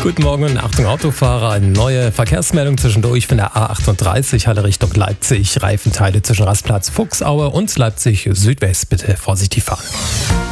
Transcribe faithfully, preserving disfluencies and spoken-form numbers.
Guten Morgen und Achtung Autofahrer, eine neue Verkehrsmeldung zwischendurch von der A achtunddreißig, Halle Richtung Leipzig. Reifenteile zwischen Rastplatz Fuchsaue und Leipzig Südwest. Bitte vorsichtig fahren.